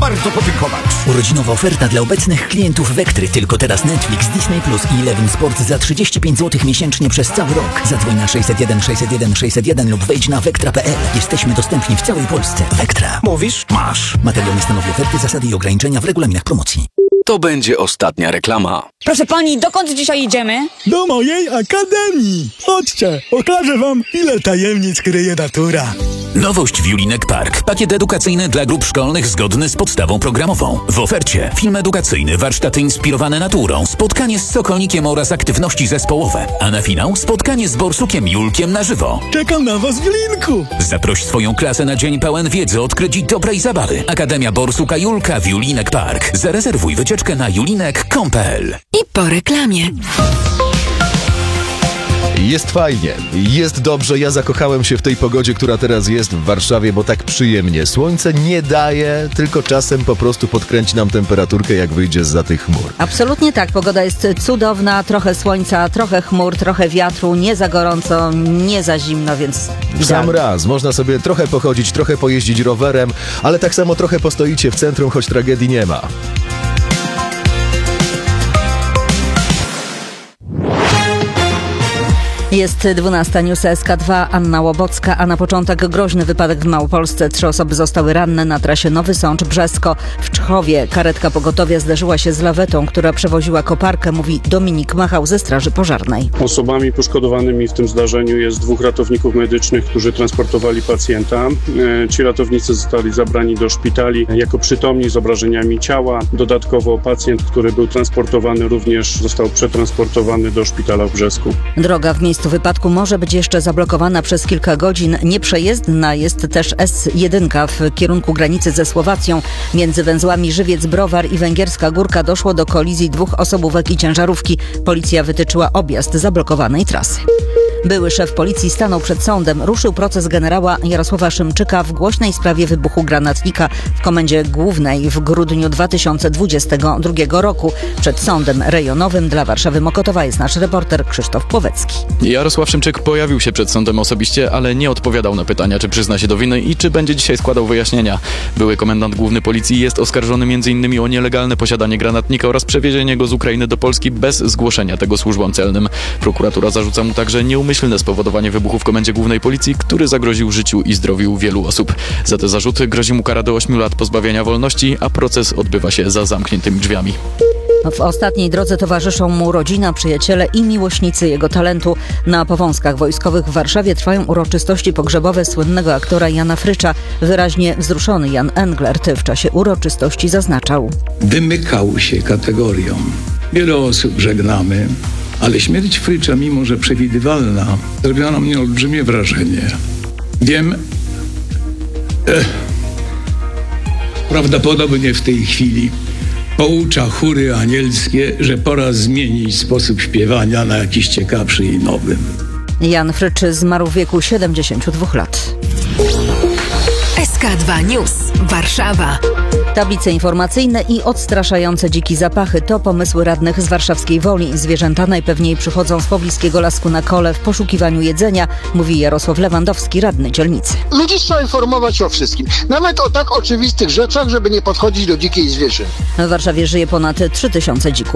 bardzo podziękować. Urodzinowa oferta dla obecnych klientów Wektry. Tylko teraz Netflix, Disney Plus i Eleven Sport za 35 zł miesięcznie przez cały rok. Zadzwoń na 601 601 601 lub wejdź na vectra.pl. Jesteśmy dostępni w całej Polsce. Vectra. Mówisz? Masz. Materiał nie stanowi oferty, zasady i ograniczenia w regulaminach promocji. To będzie ostatnia reklama. Proszę pani, dokąd dzisiaj idziemy? Do mojej akademii! Chodźcie, okażę wam, ile tajemnic kryje natura. Nowość w Julinek Park. Pakiet edukacyjny dla grup szkolnych zgodny z podstawą programową. W ofercie film edukacyjny, warsztaty inspirowane naturą, spotkanie z Sokolnikiem oraz aktywności zespołowe. A na finał spotkanie z Borsukiem Julkiem na żywo. Czekam na was w Julinku! Zaproś swoją klasę na dzień pełen wiedzy, odkryć i dobrej zabawy. Akademia Borsuka Julka w Julinek Park. Zarezerwuj wycieczkę na julinek.com.pl. I po reklamie. Jest fajnie, jest dobrze, ja zakochałem się w tej pogodzie, która teraz jest w Warszawie, bo tak przyjemnie. Słońce nie daje, tylko czasem po prostu podkręci nam temperaturkę, jak wyjdzie zza tych chmur. Absolutnie tak, pogoda jest cudowna, trochę słońca, trochę chmur, trochę wiatru, nie za gorąco, nie za zimno, więc W sam raz, można sobie trochę pochodzić, trochę pojeździć rowerem, ale tak samo trochę postoicie w centrum, choć tragedii nie ma. Jest 12, News SK2, Anna Łobocka, a na początek groźny wypadek w Małopolsce. 3 osoby zostały ranne na trasie Nowy Sącz-Brzesko. W Czchowie karetka pogotowia zderzyła się z lawetą, która przewoziła koparkę, mówi Dominik Machał ze Straży Pożarnej. Osobami poszkodowanymi w tym zdarzeniu jest 2 ratowników medycznych, którzy transportowali pacjenta. Ci ratownicy zostali zabrani do szpitali jako przytomni z obrażeniami ciała. Dodatkowo pacjent, który był transportowany, również został przetransportowany do szpitala w Brzesku. Droga w miejscu wypadku może być jeszcze zablokowana przez kilka godzin. Nieprzejezdna jest też S1 w kierunku granicy ze Słowacją. Między węzłami Żywiec-Browar i Węgierska Górka doszło do kolizji 2 osobówek i ciężarówki. Policja wytyczyła objazd zablokowanej trasy. Były szef policji stanął przed sądem. Ruszył proces generała Jarosława Szymczyka w głośnej sprawie wybuchu granatnika w Komendzie Głównej w grudniu 2022 roku. Przed sądem rejonowym dla Warszawy Mokotowa jest nasz reporter Krzysztof Płowecki. Jarosław Szymczyk pojawił się przed sądem osobiście, ale nie odpowiadał na pytania, czy przyzna się do winy i czy będzie dzisiaj składał wyjaśnienia. Były komendant główny policji jest oskarżony m.in. o nielegalne posiadanie granatnika oraz przewiezienie go z Ukrainy do Polski bez zgłoszenia tego służbom celnym. Prokuratura zarzuca mu także nieumyślne spowodowanie wybuchu w Komendzie Głównej Policji, który zagroził życiu i zdrowiu wielu osób. Za te zarzuty grozi mu kara do 8 lat pozbawienia wolności, a proces odbywa się za zamkniętymi drzwiami. W ostatniej drodze towarzyszą mu rodzina, przyjaciele i miłośnicy jego talentu. Na Powązkach Wojskowych w Warszawie trwają uroczystości pogrzebowe słynnego aktora Jana Frycza. Wyraźnie wzruszony Jan Englert w czasie uroczystości zaznaczał: Wymykał się kategoriom. Wiele osób żegnamy, ale śmierć Frycza, mimo że przewidywalna, zrobiła na mnie olbrzymie wrażenie. Wiem, prawdopodobnie w tej chwili poucza chóry anielskie, że pora zmienić sposób śpiewania na jakiś ciekawszy i nowy. Jan Frycz zmarł w wieku 72 lat. SK2 News. Warszawa. Tablice informacyjne i odstraszające dziki zapachy to pomysły radnych z warszawskiej Woli. Zwierzęta najpewniej przychodzą z pobliskiego lasku na kole w poszukiwaniu jedzenia, mówi Jarosław Lewandowski, radny dzielnicy. Ludzi trzeba informować o wszystkim, nawet o tak oczywistych rzeczach, żeby nie podchodzić do dzikiej zwierzyny. W Warszawie żyje ponad 3000 dzików.